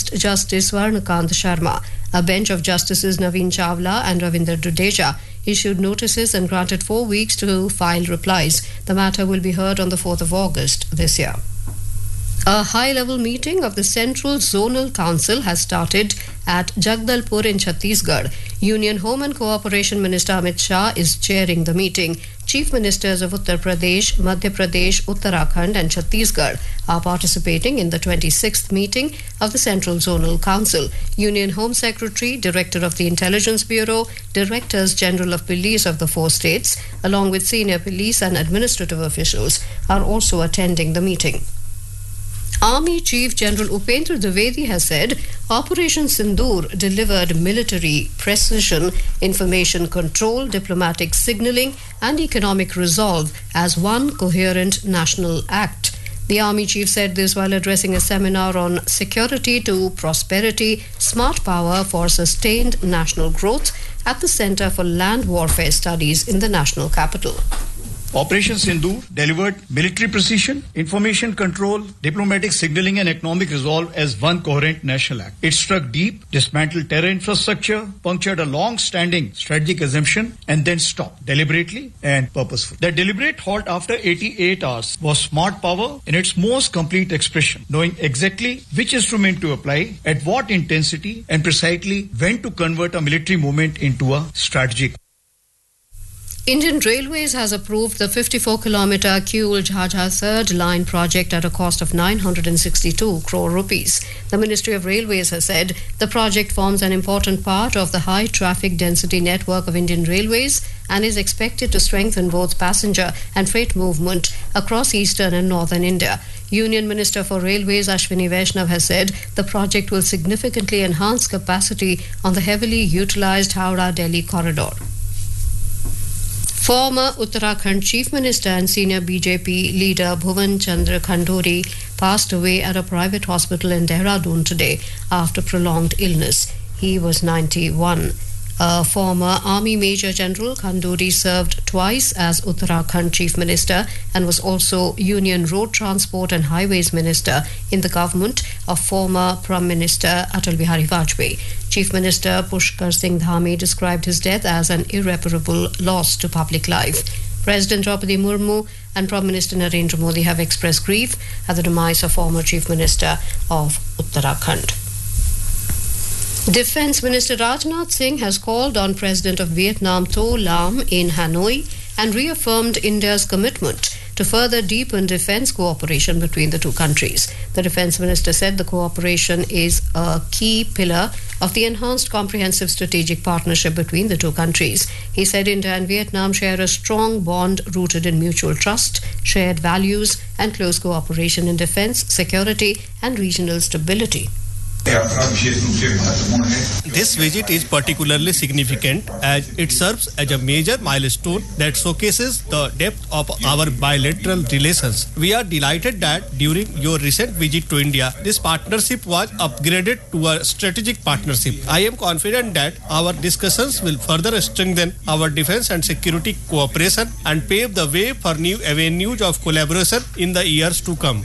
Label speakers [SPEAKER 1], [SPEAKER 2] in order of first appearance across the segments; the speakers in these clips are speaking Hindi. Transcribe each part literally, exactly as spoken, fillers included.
[SPEAKER 1] against Justice Swarnakant Sharma. A bench of Justices Naveen Chawla and Ravinder Dudeja issued notices and granted four weeks to file replies. The matter will be heard on the fourth of August this year. A high-level meeting of the Central Zonal Council has started at Jagdalpur in Chhattisgarh. Union Home and Cooperation Minister Amit Shah is chairing the meeting. Chief Ministers of Uttar Pradesh, Madhya Pradesh, Uttarakhand and Chhattisgarh are participating in the twenty-sixth meeting of the Central Zonal Council. Union Home Secretary, Director of the Intelligence Bureau, Directors General of Police of the four states, along with senior police and administrative officials, are also attending the meeting. Army Chief General Upendra Dwivedi has said Operation Sindoor delivered military precision, information control, diplomatic signalling and economic resolve as one coherent national act. The Army Chief said this while addressing a seminar on security to prosperity, smart power for sustained national growth at the Center for Land Warfare Studies in the national capital.
[SPEAKER 2] Operation Sindoor delivered military precision, information control, diplomatic signaling and economic resolve as one coherent national act. It struck deep, dismantled terror infrastructure, punctured a long-standing strategic assumption and then stopped deliberately and purposefully. The deliberate halt after eighty-eight hours was smart power in its most complete expression, knowing exactly which instrument to apply, at what intensity and precisely when to convert a military movement into a strategic.
[SPEAKER 1] Indian Railways has approved the fifty-four kilometre Kiul-Jhajjar third line project at a cost of nine hundred sixty-two crore rupees. The Ministry of Railways has said the project forms an important part of the high traffic density network of Indian Railways and is expected to strengthen both passenger and freight movement across eastern and northern India. Union Minister for Railways Ashwini Vaishnav has said the project will significantly enhance capacity on the heavily utilised Howrah-Delhi corridor. Former Uttarakhand Chief Minister and senior B J P leader Bhuvan Chandra Khanduri passed away at a private hospital in Dehradun today after prolonged illness. He was ninety-one. A former Army Major General, Khanduri served twice as Uttarakhand Chief Minister and was also Union Road Transport and Highways Minister in the government of former Prime Minister Atal Bihari Vajpayee. Chief Minister Pushkar Singh Dhami described his death as an irreparable loss to public life. President Draupadi Murmu and Prime Minister Narendra Modi have expressed grief at the demise of former Chief Minister of Uttarakhand. Defence Minister Rajnath Singh has called on President of Vietnam To Lam in Hanoi and reaffirmed India's commitment to further deepen defence cooperation between the two countries. The Defence Minister said the cooperation is a key pillar of the enhanced comprehensive strategic partnership between the two countries. He said India and Vietnam share a strong bond rooted in mutual trust, shared values and close cooperation in defence, security and regional stability.
[SPEAKER 3] This visit is particularly significant as it serves as a major milestone that showcases the depth of our bilateral relations. We are delighted that during your recent visit to India, this partnership was upgraded to a strategic partnership. I am confident that our discussions will further strengthen our defense and security cooperation and pave the way for new avenues of collaboration in the years to come.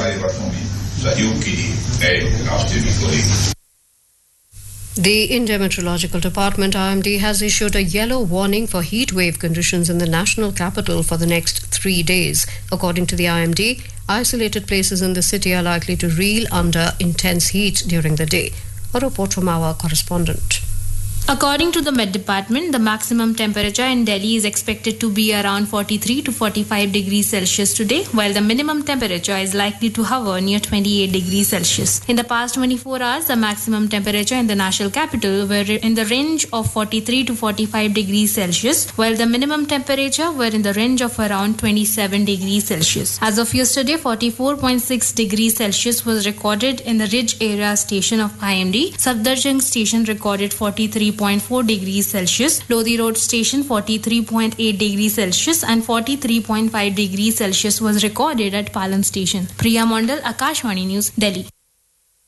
[SPEAKER 1] The India Meteorological Department I M D has issued a yellow warning for heat wave conditions in the national capital for the next three days. According to the I M D, isolated places in the city are likely to reel under intense heat during the day. A report from our correspondent.
[SPEAKER 4] According to the Met Department, the maximum temperature in Delhi is expected to be around forty-three to forty-five degrees Celsius today, while the minimum temperature is likely to hover near twenty-eight degrees Celsius. In the past twenty-four hours, the maximum temperature in the national capital were in the range of forty-three to forty-five degrees Celsius, while the minimum temperature were in the range of around twenty-seven degrees Celsius. As of yesterday, forty-four point six degrees Celsius was recorded in the Ridge area station of I M D. Safdarjung station recorded forty-three point four degrees Celsius, Lodi Road station forty-three point eight degrees Celsius and forty-three point five degrees Celsius was recorded at Palan station. Priya Mondal, Akashvani News, Delhi.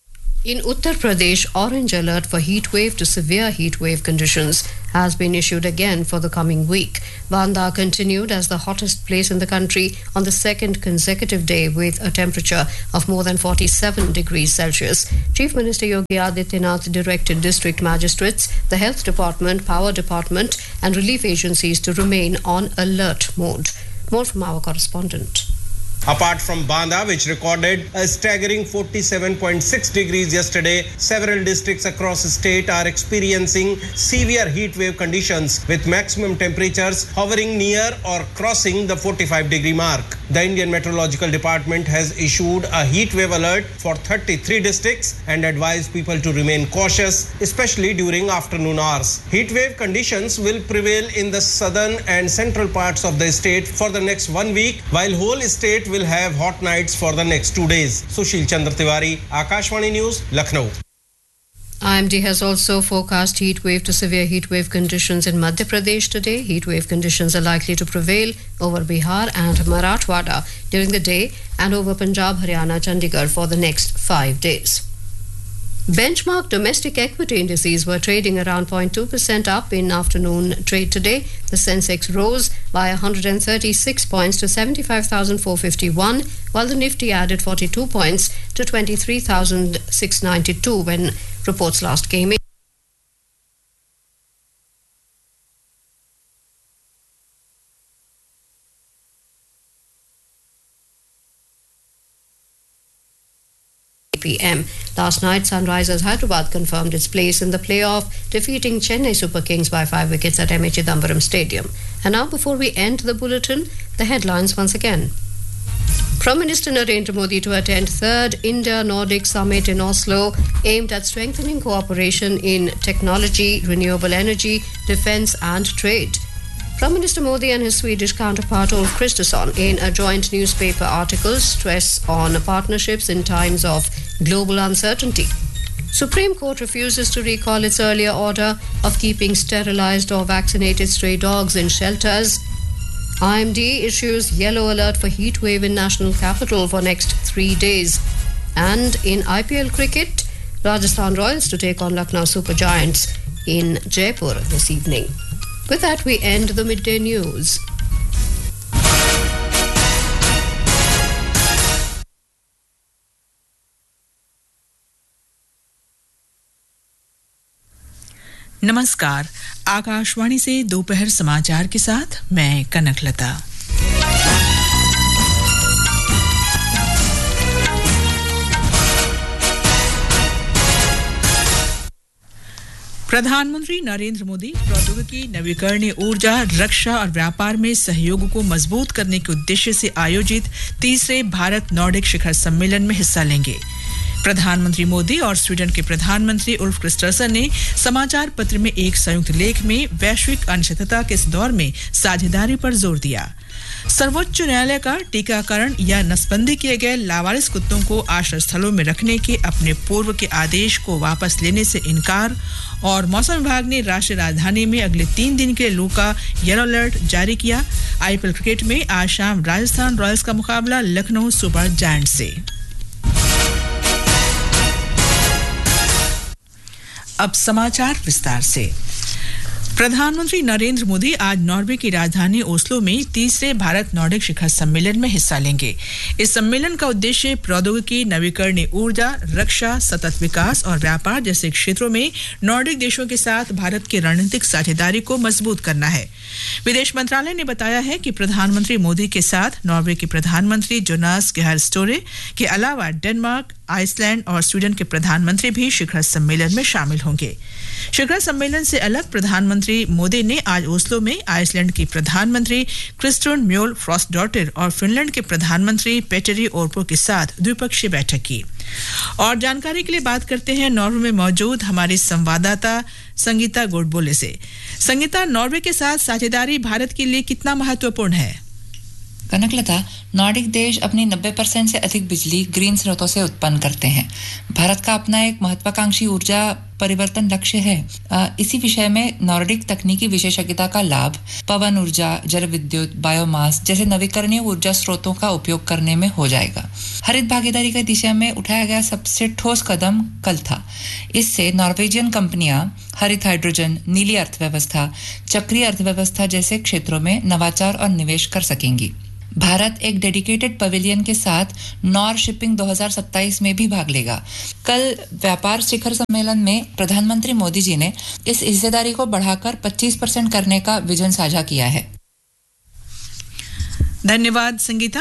[SPEAKER 1] In Uttar Pradesh, orange alert for heat wave to severe heat wave conditions has been issued again for the coming week. Banda continued as the hottest place in the country on the second consecutive day with a temperature of more than forty-seven degrees Celsius. Chief Minister Yogi Adityanath directed district magistrates, the health department, power department and relief agencies to remain on alert mode. More from our correspondent.
[SPEAKER 5] Apart from Banda, which recorded a staggering forty-seven point six degrees yesterday, several districts across the state are experiencing severe heat wave conditions with maximum temperatures hovering near or crossing the forty-five degree mark. The Indian Meteorological Department has issued a heat wave alert for thirty-three districts and advised people to remain cautious, especially during afternoon hours. Heat wave conditions will prevail in the southern and central parts of the state for the next one week, while whole state will have hot nights for the next two days. Sushil Chandra Tiwari, Akashvani News, Lucknow.
[SPEAKER 1] I M D has also forecast heat wave to severe heat wave conditions in Madhya Pradesh today. Heat wave conditions are likely to prevail over Bihar and Marathwada during the day and over Punjab, Haryana, Chandigarh for the next five days. Benchmark domestic equity indices were trading around zero point two percent up in afternoon trade today. The Sensex rose by one hundred thirty-six points to seventy-five thousand four hundred fifty-one, while the Nifty added forty-two points to twenty-three thousand six hundred ninety-two when reports last came in. p m Last night, Sunrisers Hyderabad confirmed its place in the playoff, defeating Chennai Super Kings by five wickets at M A Chidambaram Stadium. And now, before we end the bulletin, the headlines once again. Prime Minister Narendra Modi to attend third India-Nordic Summit in Oslo, aimed at strengthening cooperation in technology, renewable energy, defence and trade. Prime Minister Modi and his Swedish counterpart Ulf Kristersson in a joint newspaper article stress on partnerships in times of global uncertainty. Supreme Court refuses to recall its earlier order of keeping sterilized or vaccinated stray dogs in shelters. I M D issues yellow alert for heat wave in national capital for next three days. And in I P L cricket, Rajasthan Royals to take on Lucknow Super Giants in Jaipur this evening. With that, we end the midday news.
[SPEAKER 6] नमस्कार, आकाशवाणी से दोपहर समाचार के साथ मैं कनकलता। प्रधानमंत्री नरेंद्र मोदी प्रौद्योगिकी, नवीकरणीय ऊर्जा, रक्षा और व्यापार में सहयोग को मजबूत करने के उद्देश्य से आयोजित तीसरे भारत नॉर्डिक शिखर सम्मेलन में हिस्सा लेंगे। प्रधानमंत्री मोदी और स्वीडन के प्रधानमंत्री उल्फ क्रिस्टरसन ने समाचार पत्र में एक संयुक्त लेख में वैश्विक अनिश्चितता के इस दौर में साझेदारी पर जोर दिया। सर्वोच्च न्यायालय का टीकाकरण या नसबंदी किए गए लावारिस कुत्तों को आश्रय स्थलों में रखने के अपने पूर्व के आदेश को वापस लेने से इनकार और मौसम विभाग ने राष्ट्रीय राजधानी में अगले तीन दिन के लिए लू का येलो अलर्ट जारी किया। आईपीएल क्रिकेट में आज शाम राजस्थान रॉयल्स का मुकाबला लखनऊ सुपर जायंट्स से। अब समाचार विस्तार से। प्रधानमंत्री नरेंद्र मोदी आज नॉर्वे की राजधानी ओस्लो में तीसरे भारत नॉर्डिक शिखर सम्मेलन में हिस्सा लेंगे। इस सम्मेलन का उद्देश्य प्रौद्योगिकी, नवीकरणीय ऊर्जा, रक्षा, सतत विकास और व्यापार जैसे क्षेत्रों में नॉर्डिक देशों के साथ भारत की रणनीतिक साझेदारी को मजबूत करना है। विदेश मंत्रालय ने बताया है कि प्रधानमंत्री मोदी के साथ नॉर्वे के प्रधानमंत्री जोनास गेहार स्टोरे के अलावा डेनमार्क, आइसलैंड और स्वीडन के प्रधानमंत्री भी शिखर सम्मेलन में शामिल होंगे। शिखर सम्मेलन से अलग प्रधानमंत्री मोदी ने आज ओस्लो में आइसलैंड की प्रधानमंत्री क्रिस्टोन म्योल फ्रॉस्टडॉटर और फिनलैंड के प्रधानमंत्री पेटेरी ओर्पो के साथ द्विपक्षीय बैठक की। और जानकारी के लिए बात करते हैं नॉर्वे में मौजूद हमारी संवाददाता संगीता गोडबोले से। संगीता, नॉर्वे के साथ साझेदारी भारत के लिए कितना महत्वपूर्ण है?
[SPEAKER 7] कनकलता, नॉर्डिक देश अपनी नब्बे परसेंट से अधिक बिजली ग्रीन स्रोतों से उत्पन्न करते हैं। भारत का अपना एक महत्वाकांक्षी ऊर्जा परिवर्तन लक्ष्य है। इसी विषय में नॉर्डिक तकनीकी विशेषज्ञता का लाभ पवन ऊर्जा, जल विद्युत, बायोमास जैसे नवीकरणीय ऊर्जा स्रोतों का उपयोग करने में हो जाएगा। हरित भागीदारी की दिशा में उठाया गया सबसे ठोस कदम कल था। इससे नॉर्वेजियन कंपनियां हरित हाइड्रोजन, नीली अर्थव्यवस्था, चक्रीय अर्थव्यवस्था जैसे क्षेत्रों में नवाचार और निवेश कर सकेंगी। भारत एक डेडिकेटेड पवेलियन के साथ नॉर शिपिंग दो हज़ार सत्ताईस में भी भाग लेगा। कल व्यापार शिखर सम्मेलन में प्रधानमंत्री मोदी जी ने इस हिस्सेदारी को बढ़ाकर पच्चीस परसेंट करने का विजन साझा किया है।
[SPEAKER 6] धन्यवाद संगीता।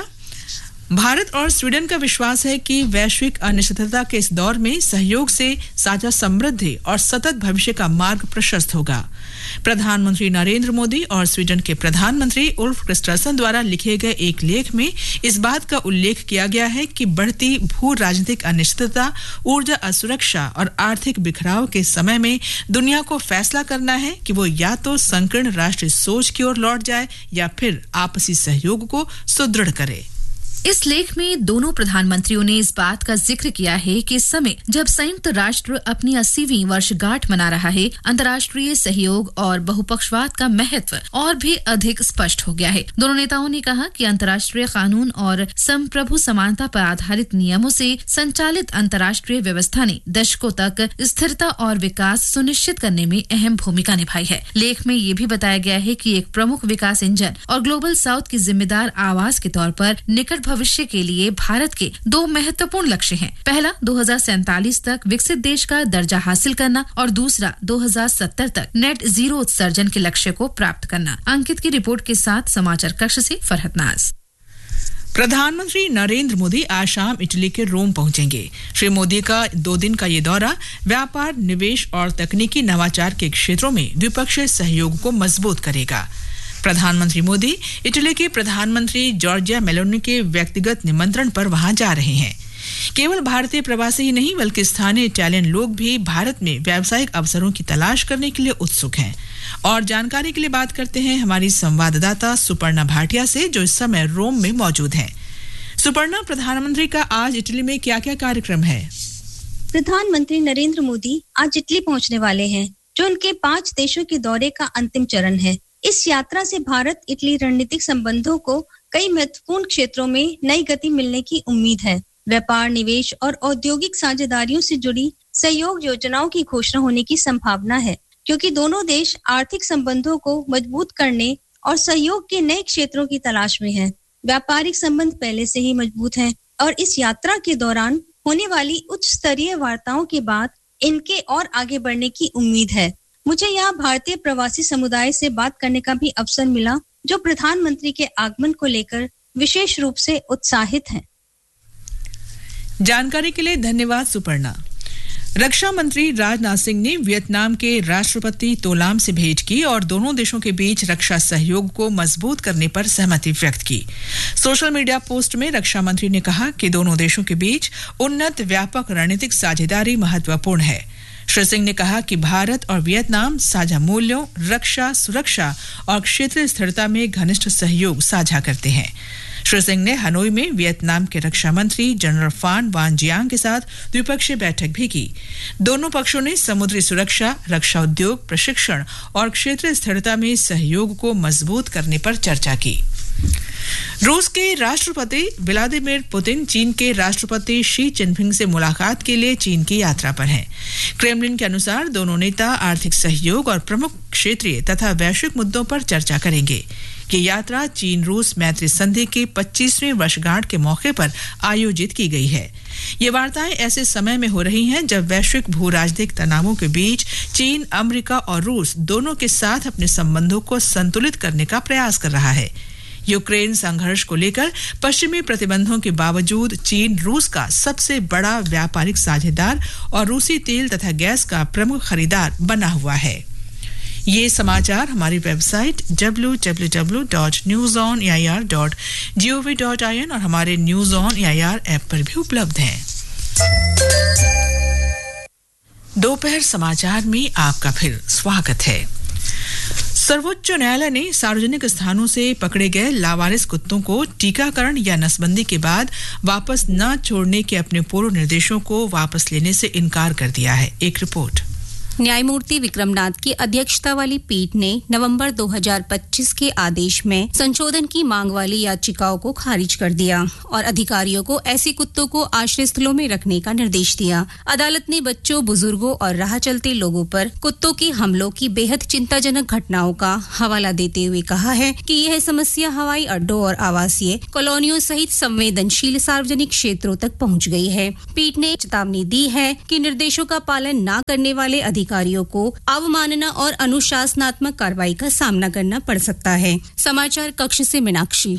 [SPEAKER 6] भारत और स्वीडन का विश्वास है कि वैश्विक अनिश्चितता के इस दौर में सहयोग से साझा समृद्धि और सतत भविष्य का मार्ग प्रशस्त होगा। प्रधानमंत्री नरेंद्र मोदी और स्वीडन के प्रधानमंत्री उल्फ क्रिस्टरसन द्वारा लिखे गए एक लेख में इस बात का उल्लेख किया गया है कि बढ़ती भू राजनीतिक अनिश्चितता, ऊर्जा असुरक्षा और आर्थिक बिखराव के समय में दुनिया को फैसला करना है कि वो या तो संकीर्ण राष्ट्रीय सोच की ओर लौट जाए या फिर आपसी सहयोग को सुदृढ़ करे।
[SPEAKER 8] इस लेख में दोनों प्रधानमंत्रियों ने इस बात का जिक्र किया है कि इस समय जब संयुक्त राष्ट्र अपनी अस्सीवीं वर्षगांठ मना रहा है, अंतर्राष्ट्रीय सहयोग और बहुपक्षवाद का महत्व और भी अधिक स्पष्ट हो गया है। दोनों नेताओं ने कहा कि अंतर्राष्ट्रीय कानून और संप्रभु समानता पर आधारित नियमों से संचालित अंतर्राष्ट्रीय व्यवस्था ने दशकों तक स्थिरता और विकास सुनिश्चित करने में अहम भूमिका निभाई है। लेख में ये भी बताया गया है कि एक प्रमुख विकास इंजन और ग्लोबल साउथ की जिम्मेदार आवाज के तौर पर निकट भविष्य के लिए भारत के दो महत्वपूर्ण लक्ष्य हैं। पहला दो हज़ार सैंतालीस तक विकसित देश का दर्जा हासिल करना और दूसरा दो हज़ार सत्तर तक नेट जीरो उत्सर्जन के लक्ष्य को प्राप्त करना। अंकित की रिपोर्ट के साथ समाचार कक्ष से फरहत नाज।
[SPEAKER 6] प्रधानमंत्री नरेंद्र मोदी आज शाम इटली के रोम पहुंचेंगे। श्री मोदी का दो दिन का ये दौरा व्यापार, निवेश और तकनीकी नवाचार के क्षेत्रों में द्विपक्षीय सहयोग को मजबूत करेगा। प्रधानमंत्री मोदी इटली के प्रधानमंत्री जॉर्जिया मेलोनी के व्यक्तिगत निमंत्रण पर वहां जा रहे हैं। केवल भारतीय प्रवासी ही नहीं बल्कि स्थानीय इटालियन लोग भी भारत में व्यावसायिक अवसरों की तलाश करने के लिए उत्सुक हैं। और जानकारी के लिए बात करते हैं हमारी संवाददाता सुपर्णा भाटिया से, जो इस समय रोम में मौजूद हैं। सुपर्णा, प्रधानमंत्री का आज इटली में क्या-क्या कार्यक्रम है?
[SPEAKER 9] प्रधानमंत्री नरेंद्र मोदी आज इटली पहुंचने वाले हैं, जो उनके पांच देशों के दौरे का अंतिम चरण है। इस यात्रा से भारत इटली रणनीतिक संबंधों को कई महत्वपूर्ण क्षेत्रों में नई गति मिलने की उम्मीद है। व्यापार, निवेश और औद्योगिक साझेदारियों से जुड़ी सहयोग योजनाओं की घोषणा होने की संभावना है, क्योंकि दोनों देश आर्थिक संबंधों को मजबूत करने और सहयोग के नए क्षेत्रों की तलाश में हैं। व्यापारिक संबंध पहले से ही मजबूत हैं और इस यात्रा के दौरान होने वाली उच्च स्तरीय वार्ताओं के बाद इनके और आगे बढ़ने की उम्मीद है। मुझे यहाँ भारतीय प्रवासी समुदाय से बात करने का भी अवसर मिला, जो प्रधानमंत्री के आगमन को लेकर विशेष रूप से उत्साहित हैं।
[SPEAKER 6] जानकारी के लिए धन्यवाद सुपर्णा। रक्षा मंत्री राजनाथ सिंह ने वियतनाम के राष्ट्रपति तो लाम से भेंट की और दोनों देशों के बीच रक्षा सहयोग को मजबूत करने पर सहमति व्यक्त की। सोशल मीडिया पोस्ट में रक्षा मंत्री ने कहा कि दोनों देशों के बीच उन्नत व्यापक रणनीतिक साझेदारी महत्वपूर्ण है। श्री सिंह ने कहा कि भारत और वियतनाम साझा मूल्यों, रक्षा, सुरक्षा और क्षेत्रीय स्थिरता में घनिष्ठ सहयोग साझा करते हैं। श्री सिंह ने हनोई में वियतनाम के रक्षा मंत्री जनरल फान वान जियांग के साथ द्विपक्षीय बैठक भी की। दोनों पक्षों ने समुद्री सुरक्षा, रक्षा उद्योग, प्रशिक्षण और क्षेत्रीय स्थिरता में सहयोग को मजबूत करने पर चर्चा की। रूस के राष्ट्रपति व्लादिमीर पुतिन चीन के राष्ट्रपति शी जिनपिंग से मुलाकात के लिए चीन की यात्रा पर हैं। क्रेमलिन के अनुसार दोनों नेता आर्थिक सहयोग और प्रमुख क्षेत्रीय तथा वैश्विक मुद्दों पर चर्चा करेंगे। ये यात्रा चीन रूस मैत्री संधि की पच्चीसवीं वर्षगांठ के मौके पर आयोजित की गई है। ये वार्ताएं ऐसे समय में हो रही हैं जब वैश्विक भू राजनीतिक तनावों के बीच चीन, अमेरिका और रूस दोनों के साथ अपने संबंधों को संतुलित करने का प्रयास कर रहा है। यूक्रेन संघर्ष को लेकर पश्चिमी प्रतिबंधों के बावजूद चीन रूस का सबसे बड़ा व्यापारिक साझेदार और रूसी तेल तथा गैस का प्रमुख खरीदार बना हुआ है। ये समाचार हमारी website W W W dot news on A I R dot G O V dot I N और हमारे news on A I R app पर भी उपलब्ध हैं। दोपहर समाचार में आपका फिर स्वागत है। सर्वोच्च न्यायालय ने सार्वजनिक स्थानों से पकड़े गए लावारिस कुत्तों को टीकाकरण या नसबंदी के बाद वापस न छोड़ने के अपने पूर्व निर्देशों को वापस लेने से इनकार कर दिया है। एक रिपोर्ट।
[SPEAKER 10] न्यायमूर्ति विक्रमनाथ की अध्यक्षता वाली पीठ ने नवंबर दो हज़ार पच्चीस के आदेश में संशोधन की मांग वाली याचिकाओं को खारिज कर दिया और अधिकारियों को ऐसे कुत्तों को आश्रय स्थलों में रखने का निर्देश दिया। अदालत ने बच्चों, बुजुर्गों और राह चलते लोगों पर कुत्तों के हमलों की बेहद चिंताजनक घटनाओं का हवाला देते हुए कहा है कि यह समस्या हवाई अड्डों और आवासीय कॉलोनियों सहित संवेदनशील सार्वजनिक क्षेत्रों तक पहुंच गई है। पीठ ने चेतावनी दी है कि निर्देशों का पालन न करने वाले अधिकारियों को अवमानना और अनुशासनात्मक कार्रवाई का सामना करना पड़ सकता है। समाचार कक्ष से मीनाक्षी।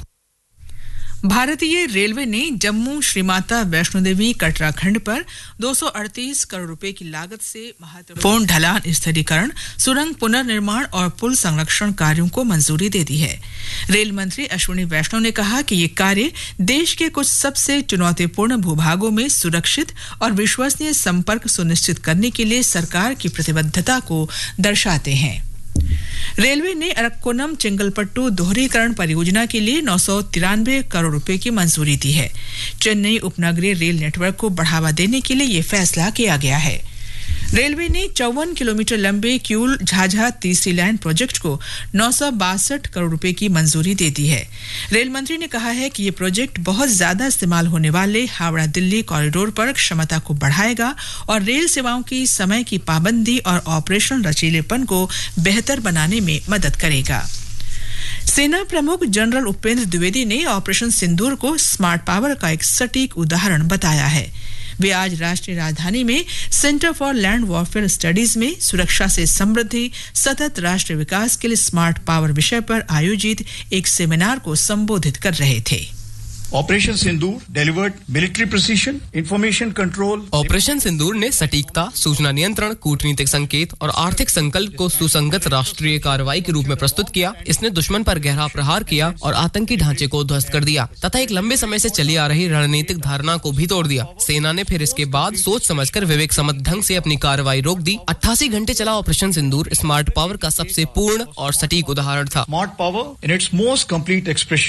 [SPEAKER 6] भारतीय रेलवे ने जम्मू श्री माता वैष्णो देवी कटरा खंड पर दो सौ अड़तीस करोड़ रुपए की लागत से महत्वपूर्ण ढलान स्थिरीकरण, सुरंग पुनर्निर्माण और पुल संरक्षण कार्यों को मंजूरी दे दी है। रेल मंत्री अश्विनी वैष्णव ने कहा कि ये कार्य देश के कुछ सबसे चुनौतीपूर्ण भूभागों में सुरक्षित और विश्वसनीय संपर्क सुनिश्चित करने के लिए सरकार की प्रतिबद्धता को दर्शाते हैं। रेलवे ने अरक्कोनम चेंगलपट्टू दोहरीकरण परियोजना के लिए नौ सौ तिरानवे करोड़ रुपए की मंजूरी दी है। चेन्नई उपनगरीय रेल नेटवर्क को बढ़ावा देने के लिए ये फैसला किया गया है। रेलवे ने चौवन किलोमीटर लंबे किऊल झाझा तीसरी लाइन प्रोजेक्ट को नौ सौ बासठ करोड़ रुपए की मंजूरी दे दी है। रेल मंत्री ने कहा है कि ये प्रोजेक्ट बहुत ज्यादा इस्तेमाल होने वाले हावड़ा दिल्ली कॉरिडोर पर क्षमता को बढ़ाएगा और रेल सेवाओं की समय की पाबंदी और ऑपरेशनल लचीलेपन को बेहतर बनाने में मदद करेगा। सेना प्रमुख जनरल उपेंद्र द्विवेदी ने ऑपरेशन सिंदूर को स्मार्ट पावर का एक सटीक उदाहरण बताया है। वे आज राष्ट्रीय राजधानी में centre for land warfare studies में सुरक्षा से समृद्धि सतत राष्ट्रीय विकास के लिए स्मार्ट पावर विषय पर आयोजित एक सेमिनार को संबोधित कर रहे थे।
[SPEAKER 2] ऑपरेशन सिंदूर delivered military precision, information control.
[SPEAKER 11] Operation सिंदूर ने सटीकता, सूचना नियंत्रण, कूटनीतिक संकेत और आर्थिक संकल्प को सुसंगत राष्ट्रीय कार्रवाई के रूप में प्रस्तुत किया। इसने दुश्मन पर गहरा प्रहार किया और आतंकी ढांचे को ध्वस्त कर दिया तथा एक लंबे समय से चली आ रही रणनीतिक धारणा को भी तोड़ दिया। सेना ने फिर इसके बाद सोच समझकर विवेक सम्मत ढंग से अपनी कार्रवाई रोक दी। अट्ठासी घंटे चला ऑपरेशन सिंदूर स्मार्ट पावर का सबसे पूर्ण और सटीक उदाहरण था।
[SPEAKER 2] Smart power in its most complete expression.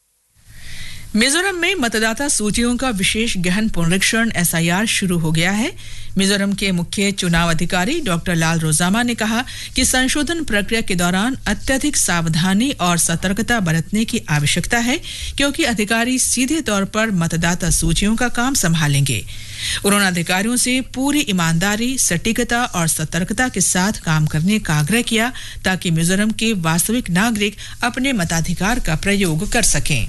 [SPEAKER 6] Mizoram में मतदाता सूचियों का विशेष गहन पुनरीक्षण एस आई आर शुरू हो गया है। मिजोरम के मुख्य चुनाव अधिकारी डॉक्टर लाल रोजामा ने कहा कि संशोधन प्रक्रिया के दौरान अत्यधिक सावधानी और सतर्कता बरतने की आवश्यकता है, क्योंकि अधिकारी सीधे तौर पर मतदाता सूचियों का काम संभालेंगे। उन्होंने अधिकारियों से पूरी ईमानदारी, सटीकता और सतर्कता के साथ काम करने का आग्रह किया ताकि मिजोरम के वास्तविक नागरिक अपने मताधिकार का प्रयोग कर सकें।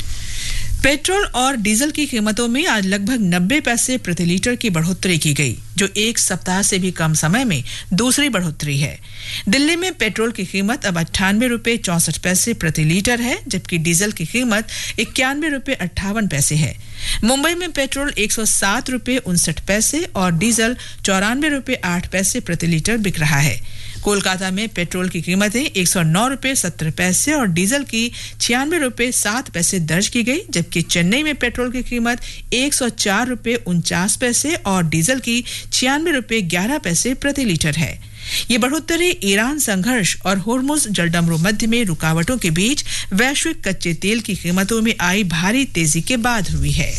[SPEAKER 6] पेट्रोल और डीजल की कीमतों में आज लगभग नब्बे पैसे प्रति लीटर की बढ़ोतरी की गई, जो एक सप्ताह से भी कम समय में दूसरी बढ़ोतरी है। दिल्ली में पेट्रोल की कीमत अब अट्ठानवे रुपए चौसठ पैसे प्रति लीटर है, जबकि डीजल की कीमत इक्यानवे रुपए अट्ठावन पैसे है। मुंबई में पेट्रोल एक सौ सात रुपए उनसठ पैसे और डीजल चौरानवे रुपए आठ पैसे प्रति लीटर बिक रहा है। कोलकाता में पेट्रोल की कीमतें एक सौ नौ रुपए सत्तर पैसे और डीजल की छियानवे रुपए सात पैसे दर्ज की गई, जबकि चेन्नई में पेट्रोल की कीमत एक सौ चार रुपए उनचास पैसे और डीजल की छियानवे रुपए ग्यारह पैसे प्रति लीटर है। ये बढ़ोतरी ईरान संघर्ष और होर्मुज जलडमरू मध्य में रुकावटों के बीच वैश्विक कच्चे तेल की कीमतों में आई भारी तेजी के बाद हुई है।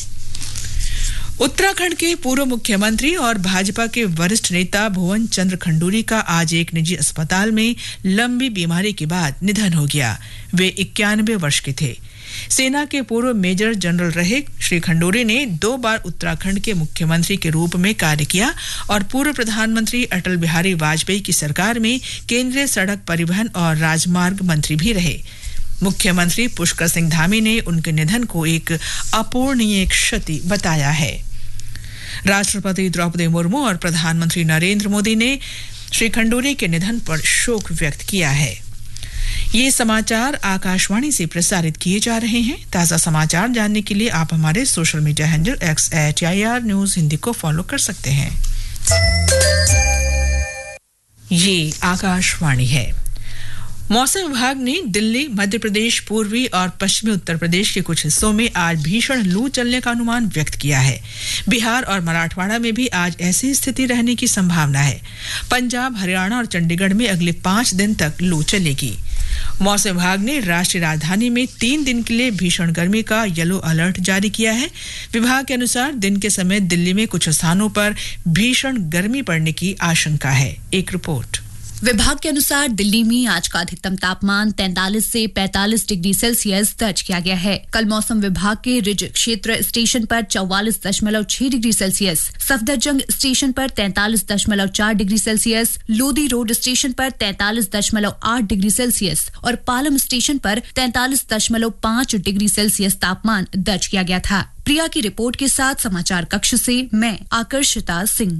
[SPEAKER 6] उत्तराखंड के पूर्व मुख्यमंत्री और भाजपा के वरिष्ठ नेता भुवन चंद्र खंडूरी का आज एक निजी अस्पताल में लंबी बीमारी के बाद निधन हो गया। वे इक्यानवे वर्ष के थे। सेना के पूर्व मेजर जनरल रहे श्री खंडूरी ने दो बार उत्तराखंड के मुख्यमंत्री के रूप में कार्य किया और पूर्व प्रधानमंत्री अटल बिहारी वाजपेयी की सरकार में केंद्रीय सड़क परिवहन और राजमार्ग मंत्री भी रहे। मुख्यमंत्री पुष्कर सिंह धामी ने उनके निधन को एक अपूरणीय क्षति बताया है। राष्ट्रपति द्रौपदी मुर्मू और प्रधानमंत्री नरेंद्र मोदी ने श्री खंडूरी के निधन पर शोक व्यक्त किया है। ये समाचार आकाशवाणी से प्रसारित किए जा रहे हैं। ताजा समाचार जानने के लिए आप हमारे social media handle x eight I R news Hindi को फॉलो कर सकते हैं। ये आकाशवाणी है। मौसम विभाग ने दिल्ली, मध्य प्रदेश, पूर्वी और पश्चिमी उत्तर प्रदेश के कुछ हिस्सों में आज भीषण लू चलने का अनुमान व्यक्त किया है। बिहार और मराठवाड़ा में भी आज ऐसी स्थिति रहने की संभावना है। पंजाब, हरियाणा और चंडीगढ़ में अगले पांच दिन तक लू चलेगी। मौसम विभाग ने राष्ट्रीय राजधानी में तीन दिन के लिए भीषण गर्मी का येलो अलर्ट जारी किया है। विभाग के अनुसार दिन के समय दिल्ली में कुछ स्थानों पर भीषण गर्मी पड़ने की आशंका है। एक रिपोर्ट।
[SPEAKER 8] विभाग के अनुसार दिल्ली में आज का अधिकतम तापमान तैंतालीस से पैंतालीस डिग्री सेल्सियस दर्ज किया गया है। कल मौसम विभाग के रिज क्षेत्र स्टेशन पर चौवालीस दशमलव छह डिग्री सेल्सियस, सफदरजंग स्टेशन पर तैंतालीस दशमलव चार degree Celsius, Lodhi road station पर तैंतालीस दशमलव आठ डिग्री सेल्सियस और पालम स्टेशन पर तैंतालीस दशमलव पाँच डिग्री सेल्सियस तापमान दर्ज किया गया था। प्रिया की रिपोर्ट के साथ समाचार कक्ष से मैं आकर्षिता सिंह।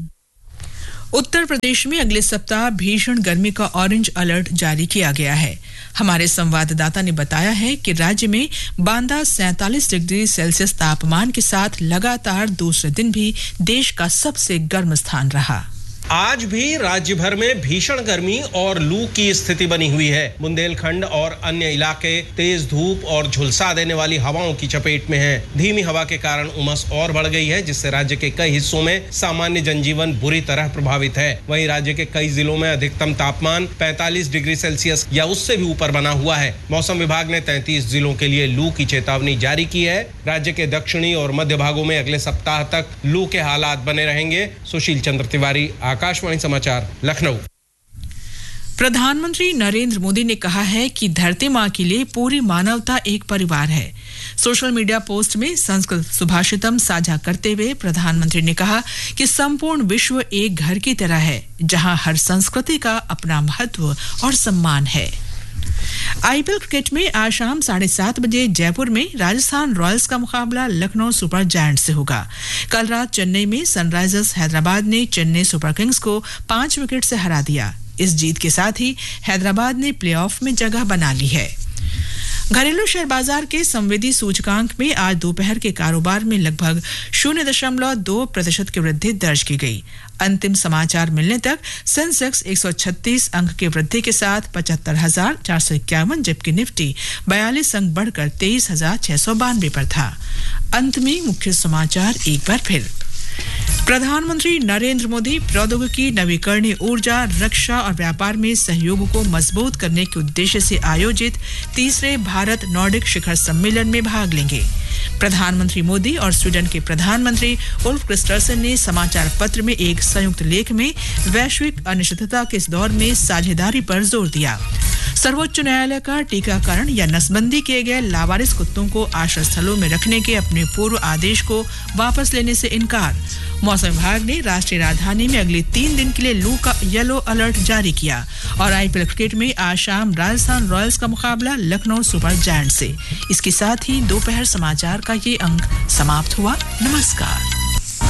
[SPEAKER 6] उत्तर प्रदेश में अगले सप्ताह भीषण गर्मी का ऑरेंज अलर्ट जारी किया गया है। हमारे संवाददाता ने बताया है कि राज्य में बांदा सैंतालीस डिग्री सेल्सियस तापमान के साथ लगातार दूसरे दिन भी देश का सबसे गर्म स्थान रहा।
[SPEAKER 5] आज भी राज्य भर में भीषण गर्मी और लू की स्थिति बनी हुई है। बुंदेलखंड और अन्य इलाके तेज धूप और झुलसा देने वाली हवाओं की चपेट में हैं। धीमी हवा के कारण उमस और बढ़ गई है, जिससे राज्य के कई हिस्सों में सामान्य जनजीवन बुरी तरह प्रभावित है। वहीं राज्य के कई जिलों में अधिकतम तापमान पैंतालीस डिग्री सेल्सियस या उससे भी ऊपर बना हुआ है। मौसम विभाग ने तैंतीस जिलों के लिए लू की चेतावनी जारी की है। राज्य के दक्षिणी और मध्य भागों में अगले सप्ताह तक लू के हालात बने रहेंगे। सुशील चंद्र तिवारी, आकाशवाणी समाचार, लखनऊ।
[SPEAKER 6] प्रधानमंत्री नरेंद्र मोदी ने कहा है कि धरती मां के लिए पूरी मानवता एक परिवार है। सोशल मीडिया पोस्ट में संस्कृत सुभाषितम साझा करते हुए प्रधानमंत्री ने कहा कि संपूर्ण विश्व एक घर की तरह है, जहां हर संस्कृति का अपना महत्व और सम्मान है। आईपीएल क्रिकेट में आज शाम साढ़े सात बजे जयपुर में राजस्थान रॉयल्स का मुकाबला लखनऊ सुपर जायंट्स से होगा। कल रात चेन्नई में सनराइजर्स हैदराबाद ने चेन्नई सुपर किंग्स को पांच विकेट से हरा दिया। इस जीत के साथ ही हैदराबाद ने प्लेऑफ में जगह बना ली है। घरेलू शेयर बाजार के संवेदी सूचकांक में आज दोपहर के कारोबार में लगभग शून्य दशमलव दो प्रतिशत की वृद्धि दर्ज की गई। अंतिम समाचार मिलने तक सेंसेक्स एक सौ छत्तीस अंक की वृद्धि के साथ पचहत्तर हजार चार सौ इक्यावन, जबकि निफ्टी बयालीस अंक बढ़कर तेईस हजार छह सौ बानवे पर था। अंत में मुख्य समाचार एक बार फिर। प्रधानमंत्री नरेंद्र मोदी प्रौद्योगिकी, नवीकरणीय ऊर्जा, रक्षा और व्यापार में सहयोग को मजबूत करने के उद्देश्य से आयोजित तीसरे भारत नॉर्डिक शिखर सम्मेलन में भाग लेंगे। प्रधानमंत्री मोदी और स्वीडन के प्रधानमंत्री उल्फ क्रिस्टरसन ने समाचार पत्र में एक संयुक्त लेख में वैश्विक अनिश्चितता के इस दौर में साझेदारी पर जोर दिया। सर्वोच्च न्यायालय का टीकाकरण या नसबंदी किए गए लावारिस कुत्तों को आश्रय स्थलों में रखने के अपने पूर्व आदेश को वापस लेने से इनकार। मौसम विभाग ने राष्ट्रीय राजधानी में अगले तीन दिन के लिए लू का येलो अलर्ट जारी किया। और आईपीएल क्रिकेट में आज शाम राजस्थान रॉयल्स का मुकाबला लखनऊ सुपर जायंट्स से। इसके साथ ही दोपहर समाचार का ये अंक समाप्त हुआ। नमस्कार।